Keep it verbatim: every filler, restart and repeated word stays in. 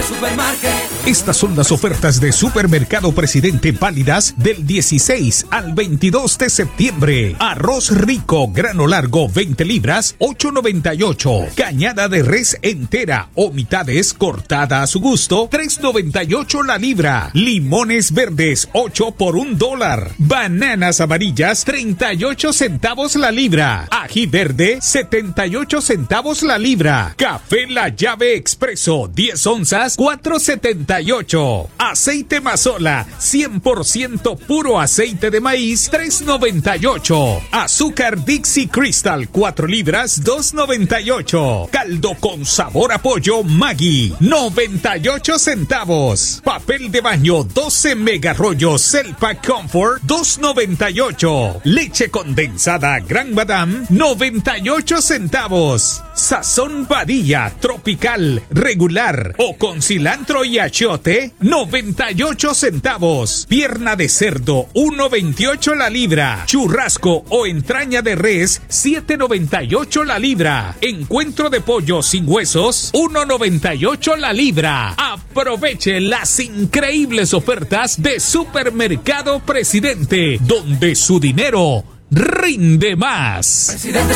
Estas son las ofertas de Supermercado Presidente válidas del dieciséis al veintidós de septiembre. Arroz rico, grano largo, veinte libras, ocho noventa y ocho. Cañada de res entera o mitades cortada a su gusto, tres noventa y ocho la libra. Limones verdes, ocho por un dólar. Bananas amarillas, treinta y ocho centavos la libra. Ají verde, setenta y ocho centavos la libra. Café La Llave Expreso, diez onzas, cuatro setenta y ocho. Aceite Mazola, cien por ciento puro aceite de maíz, tres noventa y ocho. Azúcar Dixie Crystal, cuatro libras, dos noventa y ocho. Caldo con sabor a pollo Maggi, noventa y ocho centavos. Papel de baño, doce mega rollos Selpak Comfort, dos noventa y ocho. Leche condensada Gran Madame, noventa y ocho centavos. Sazón Badilla, tropical, regular o con cilantro y achiote, noventa y ocho centavos. Pierna de cerdo, uno veintiocho la libra. Churrasco o entraña de res, siete noventa y ocho la libra. Encuentro de pollo sin huesos, uno noventa y ocho la libra. Aproveche las increíbles ofertas de Supermercado Presidente, donde su dinero rinde más. Presidente.